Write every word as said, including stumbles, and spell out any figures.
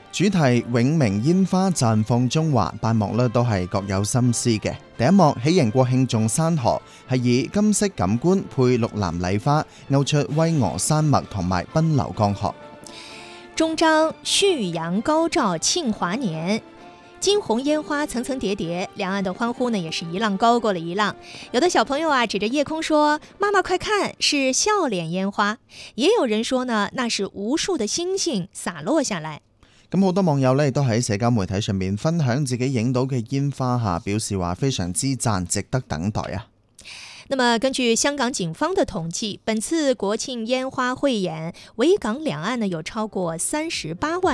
主題永明煙花綻放中華，八幕咧都係各有心思嘅。第一幕喜迎國慶頌山河，係以金色錦官配綠藍禮花，勾出巍峨山脈同埋奔流江河。 中章旭陽高照慶華年，金紅煙花層層疊疊，兩岸的歡呼呢也是一浪高過了一浪。有的小朋友啊指着夜空說：“媽媽快看，是笑臉煙花。”也有人說呢，那是無數的星星灑落下來。 咁好多網友呢都喺社交媒體上面分享自己影到嘅煙花下，表示話非常之讚，值得等待啊。 那麼根據香港警方的統計，本次國慶煙花匯演，維港兩岸呢有超過三十八萬